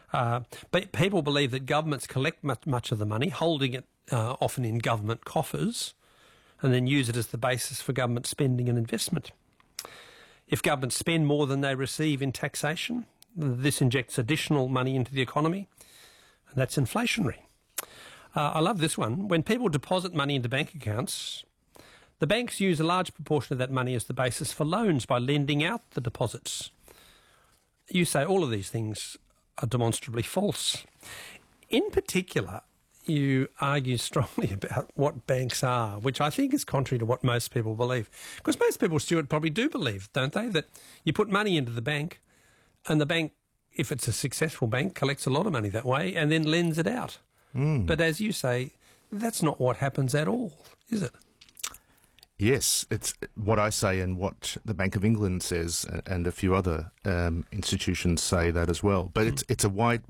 But people believe that governments collect much of the money, holding it often in government coffers, and then use it as the basis for government spending and investment. If governments spend more than they receive in taxation, this injects additional money into the economy, and that's inflationary. I love this one. When people deposit money into bank accounts, the banks use a large proportion of that money as the basis for loans by lending out the deposits. You say all of these things are demonstrably false. In particular, you argue strongly about what banks are, which I think is contrary to what most people believe. Because most people, Stuart, probably do believe, don't they, that you put money into the bank and the bank, if it's a successful bank, collects a lot of money that way and then lends it out. But as you say, that's not what happens at all, is it? Yes, it's what I say and what the Bank of England says, and a few other institutions say that as well. But it's a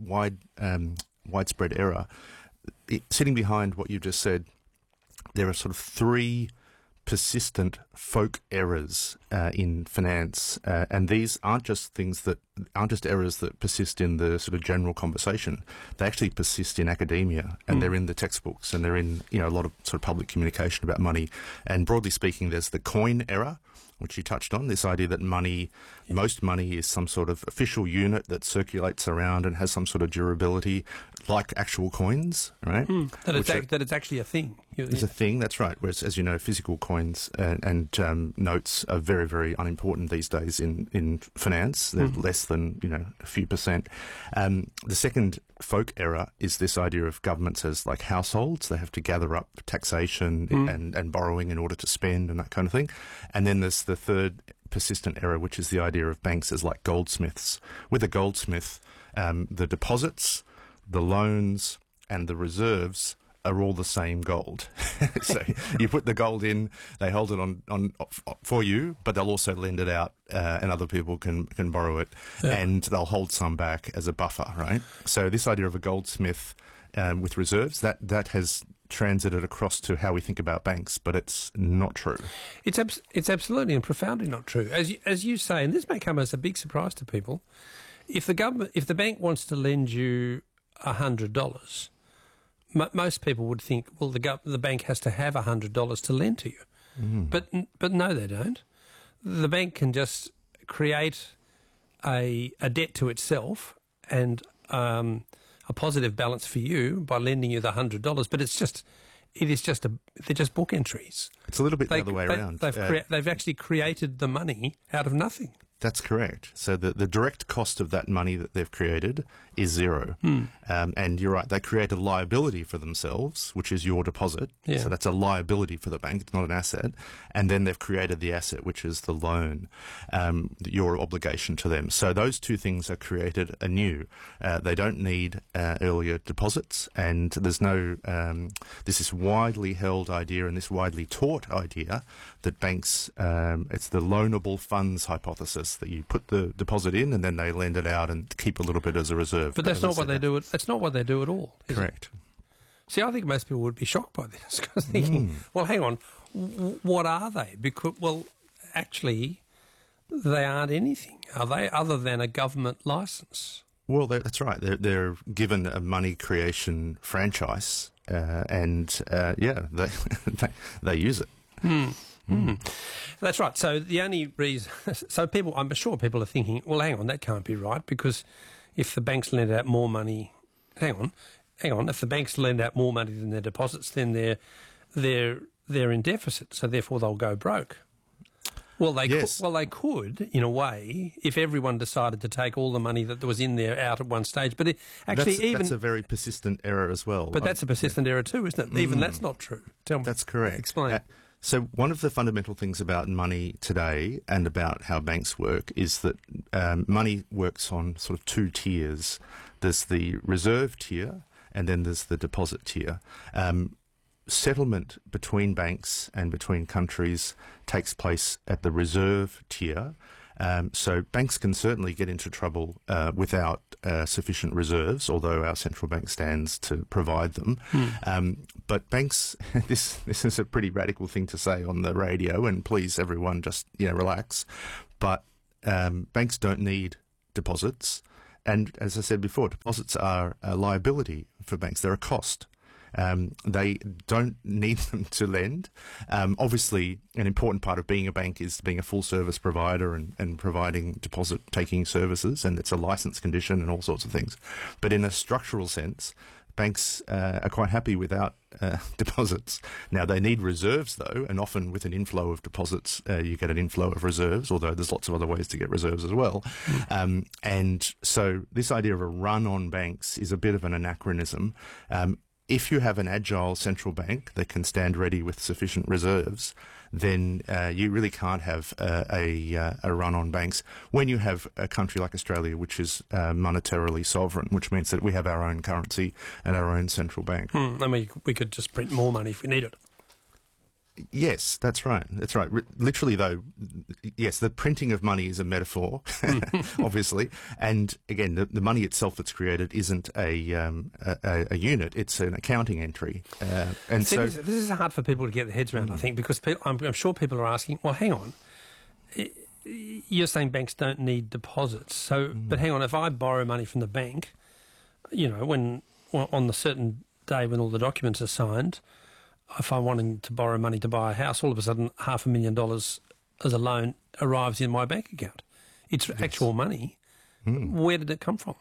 widespread error. Sitting behind what you just said, there are sort of three persistent folk errors in finance, and these aren't just errors that persist in the sort of general conversation. They actually persist in academia, and they're in the textbooks, and they're in a lot of sort of public communication about money. And broadly speaking, there's the coin error, which you touched on, this idea that most money is some sort of official unit that circulates around and has some sort of durability, like actual coins, right? That it's actually a thing. It's a thing, that's right. Whereas, as you know, physical coins and notes are very, very unimportant these days in finance. They're less than, a few percent. The second folk error is this idea of governments as like households. They have to gather up taxation and borrowing in order to spend and that kind of thing. And then there's the third persistent error, which is the idea of banks as like goldsmiths. With a goldsmith, the deposits, the loans, and the reserves are all the same gold. So you put the gold in, they hold it on for you, but they'll also lend it out, and other people can borrow it, and they'll hold some back as a buffer, right? So this idea of a goldsmith with reserves, that has transited across to how we think about banks, but it's not true. It's absolutely and profoundly not true. As you say, and this may come as a big surprise to people, if the bank wants to lend you $100, most people would think, well, the bank has to have $100 to lend to you. But no, they don't. The bank can just create a debt to itself and a positive balance for you by lending you the $100. But they're just book entries. It's a little bit the other way around. They've actually created the money out of nothing. That's correct. So the direct cost of that money that they've created is zero. And you're right, they create a liability for themselves, which is your deposit. Yeah. So that's a liability for the bank, it's not an asset. And then they've created the asset, which is the loan, your obligation to them. So those two things are created anew. They don't need earlier deposits, and there's no this widely held idea and this widely taught idea that banks, it's the loanable funds hypothesis, that you put the deposit in and then they lend it out and keep a little bit as a reserve. But that's not what they do. That's not what they do at all. Correct. See, I think most people would be shocked by this, because thinking, well, hang on, what are they? Because, well, actually, they aren't anything, are they, other than a government licence? Well, that's right. They're given a money creation franchise, and they use it. That's right. So the only reason, I'm sure people are thinking, well, hang on, that can't be right, because if the banks lend out more money, hang on, if the banks lend out more money than their deposits, then they're in deficit, so therefore they'll go broke. Well, they could, in a way, if everyone decided to take all the money that was in there out at one stage. But that's a very persistent error as well. But that's a persistent error too, isn't it? Even that's not true. Tell me. That's correct. Explain. So one of the fundamental things about money today and about how banks work is that money works on sort of two tiers. There's the reserve tier, and then there's the deposit tier. Settlement between banks and between countries takes place at the reserve tier. So banks can certainly get into trouble without sufficient reserves, although our central bank stands to provide them. But banks, this is a pretty radical thing to say on the radio, and please everyone just relax. But banks don't need deposits, And as I said before, deposits are a liability for banks. They're a cost. They don't need them to lend. Obviously, an important part of being a bank is being a full service provider and providing deposit taking services, and it's a license condition and all sorts of things. But in a structural sense, banks are quite happy without deposits. Now, they need reserves, though, and often with an inflow of deposits, you get an inflow of reserves, although there's lots of other ways to get reserves as well. And so this idea of a run on banks is a bit of an anachronism. If you have an agile central bank that can stand ready with sufficient reserves, then you really can't have a run on banks when you have a country like Australia, which is monetarily sovereign, which means that we have our own currency and our own central bank. And we could just print more money if we need it. Yes, that's right. That's right. Literally, though, yes, the printing of money is a metaphor, obviously. And again, the money itself that's created isn't a unit; it's an accounting entry. And See, so this is hard for people to get their heads around. I think because I'm sure people are asking, well, hang on. You're saying banks don't need deposits, so but hang on. If I borrow money from the bank, when on the certain day when all the documents are signed. If I'm wanting to borrow money to buy a house, all of a sudden $500,000 as a loan arrives in my bank account. It's actual money. Where did it come from?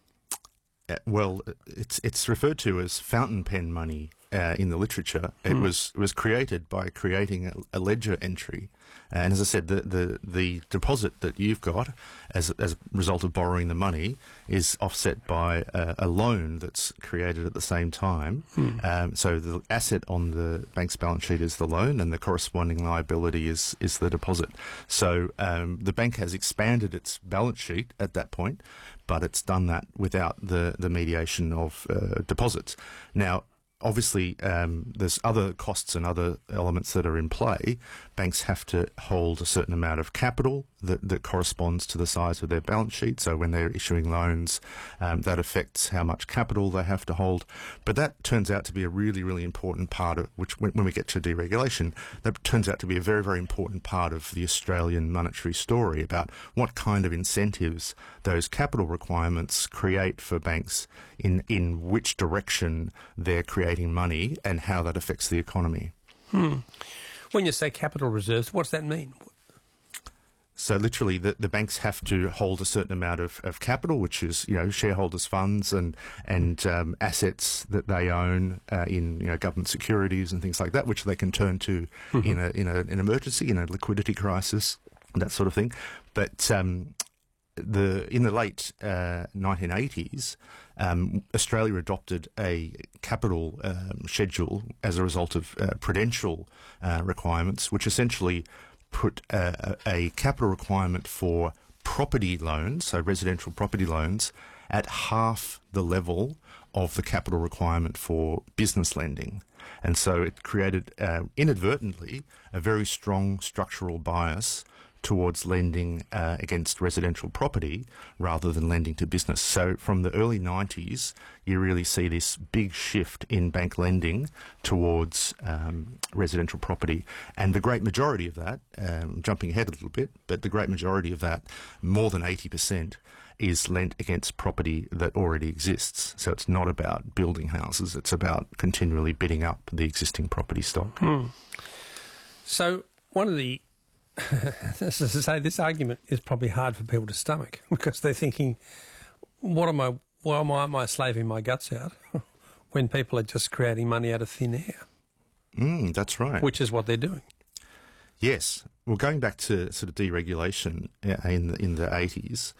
Well, it's referred to as fountain pen money in the literature. It was created by creating a ledger entry. And as I said, the deposit that you've got as a result of borrowing the money is offset by a loan that's created at the same time. So the asset on the bank's balance sheet is the loan, and the corresponding liability is the deposit. So the bank has expanded its balance sheet at that point, but it's done that without the mediation of deposits. Now, obviously, there's other costs and other elements that are in play. Banks have to hold a certain amount of capital that corresponds to the size of their balance sheet. So when they're issuing loans, that affects how much capital they have to hold. But that turns out to be a really, really important part of which, when we get to deregulation, that turns out to be a very, very important part of the Australian monetary story about what kind of incentives those capital requirements create for banks in which direction they're creating money and how that affects the economy. When you say capital reserves, what's that mean? So literally, the banks have to hold a certain amount of capital, which is shareholders' funds and assets that they own in government securities and things like that, which they can turn to in an emergency, in a liquidity crisis, that sort of thing. But in the late 1980s, Australia adopted a capital schedule as a result of prudential requirements, which essentially put a capital requirement for property loans, so residential property loans, at half the level of the capital requirement for business lending. And so it created, inadvertently, a very strong structural bias towards lending against residential property rather than lending to business. So from the early 90s, you really see this big shift in bank lending towards residential property. And the great majority of that, jumping ahead a little bit, but the great majority of that, more than 80%, is lent against property that already exists. So it's not about building houses, it's about continually bidding up the existing property stock. So one of the this is to say, this argument is probably hard for people to stomach because they're thinking, why am I slaving my guts out when people are just creating money out of thin air? That's right. Which is what they're doing. Yes. Well, going back to sort of deregulation in the 80s,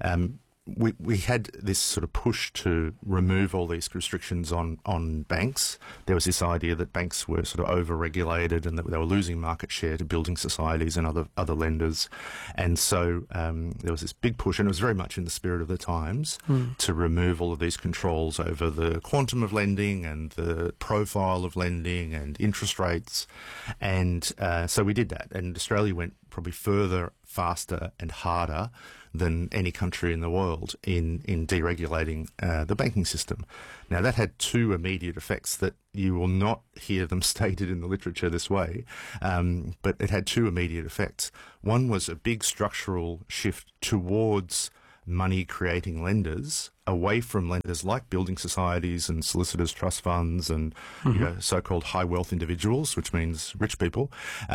we had this sort of push to remove all these restrictions on banks. There was this idea that banks were sort of over-regulated and that they were losing market share to building societies and other lenders. And so there was this big push, and it was very much in the spirit of the times, to remove all of these controls over the quantum of lending and the profile of lending and interest rates. And so we did that. And Australia went probably further, faster and harder than any country in the world in deregulating the banking system. Now, that had two immediate effects that you will not hear them stated in the literature this way, but it had two immediate effects. One was a big structural shift towards money-creating lenders away from lenders like building societies and solicitors' trust funds and so-called high-wealth individuals, which means rich people,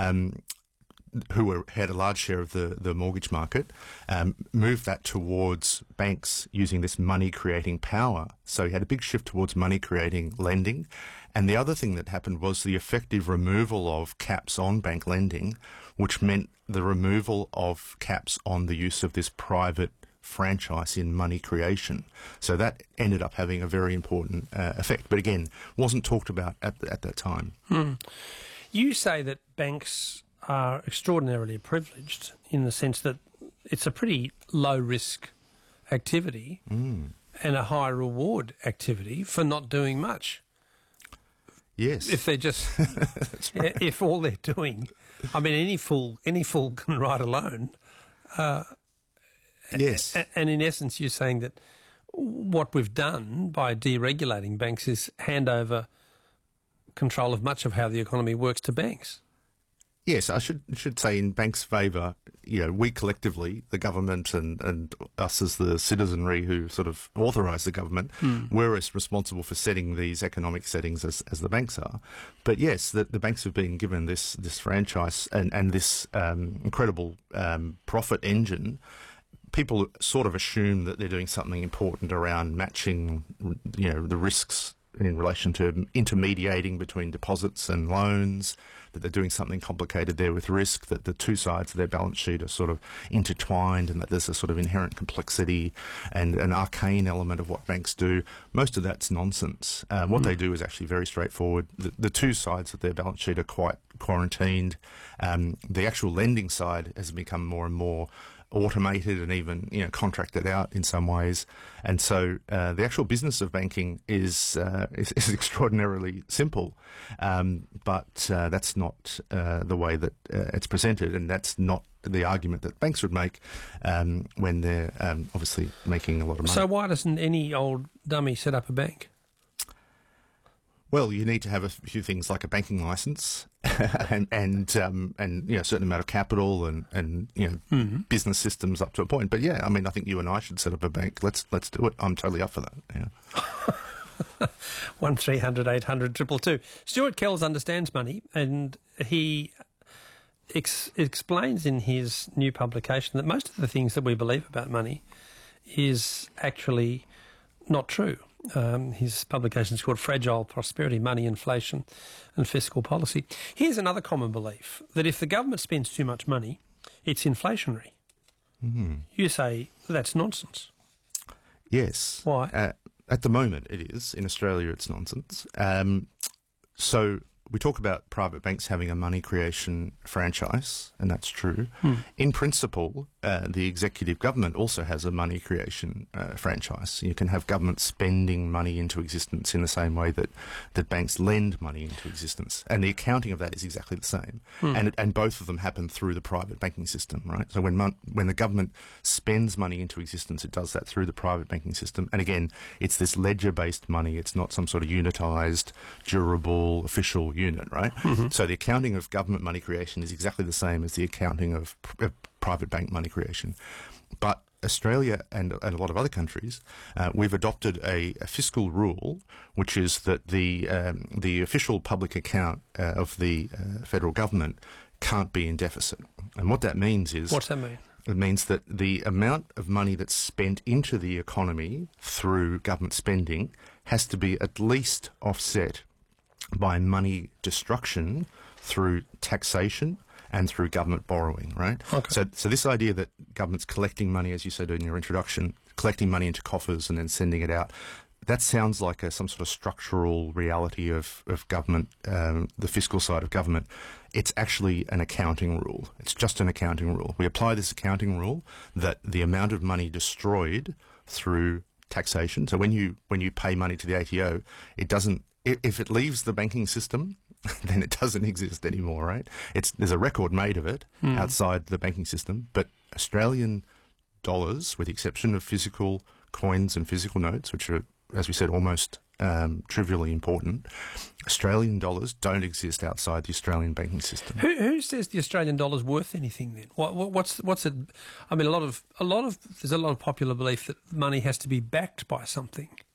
who had a large share of the mortgage market, moved that towards banks using this money-creating power. So you had a big shift towards money-creating lending. And the other thing that happened was the effective removal of caps on bank lending, which meant the removal of caps on the use of this private franchise in money creation. So that ended up having a very important effect. But again, wasn't talked about at that time. You say that banks are extraordinarily privileged in the sense that it's a pretty low-risk activity and a high-reward activity for not doing much. Yes. If they're just, if all they're doing, I mean, any fool can write a loan. Yes. And in essence, you're saying that what we've done by deregulating banks is hand over control of much of how the economy works to banks. Yes, I should say in banks' favour, we collectively, the government and us as the citizenry who sort of authorise the government, we're as responsible for setting these economic settings as the banks are. But yes, the banks have been given this franchise and this incredible profit engine. People sort of assume that they're doing something important around matching, the risks in relation to intermediating between deposits and loans, that they're doing something complicated there with risk, that the two sides of their balance sheet are sort of intertwined and that there's a sort of inherent complexity and an arcane element of what banks do. Most of that's nonsense. What they do is actually very straightforward. The two sides of their balance sheet are quite quarantined. The actual lending side has become more and more automated and even contracted out in some ways, and so the actual business of banking is extraordinarily simple, but that's not the way that it's presented, and that's not the argument that banks would make when they're obviously making a lot of money. So why doesn't any old dummy set up a bank? Well, you need to have a few things like a banking license and a certain amount of capital and business systems up to a point. But yeah, I mean, I think you and I should set up a bank. Let's do it. I'm totally up for that. Yeah. 1300 800 222. Stuart Kells understands money, and he explains in his new publication that most of the things that we believe about money is actually not true. His publication is called Fragile Prosperity, Money, Inflation and Fiscal Policy. Here's another common belief, that if the government spends too much money, it's inflationary. You say that's nonsense. Yes. Why? At the moment it is. In Australia it's nonsense. So we talk about private banks having a money creation franchise, and that's true. In principle, the executive government also has a money creation franchise. You can have government spending money into existence in the same way that banks lend money into existence. And the accounting of that is exactly the same. And both of them happen through the private banking system, right? So when the government spends money into existence, it does that through the private banking system. And again, it's this ledger-based money. It's not some sort of unitised, durable, official unit, right? So the accounting of government money creation is exactly the same as the accounting of private bank money creation. But Australia and a lot of other countries, we've adopted a fiscal rule, which is that the official public account of the federal government can't be in deficit. And what that means is... What's that mean? It means that the amount of money that's spent into the economy through government spending has to be at least offset by money destruction through taxation and through government borrowing, right? Okay. So this idea that government's collecting money, as you said in your introduction, collecting money into coffers and then sending it out, that sounds like some sort of structural reality of government, the fiscal side of government. It's actually an accounting rule. It's just an accounting rule. We apply this accounting rule that the amount of money destroyed through taxation, so when you pay money to the ATO, it doesn't, if it leaves the banking system, then it doesn't exist anymore, right? There's a record made of it outside the banking system, but Australian dollars, with the exception of physical coins and physical notes, which are as we said, almost trivially important. Australian dollars don't exist outside the Australian banking system. Who says the Australian dollar's worth anything then? What's it? I mean, there's a lot of popular belief that money has to be backed by something.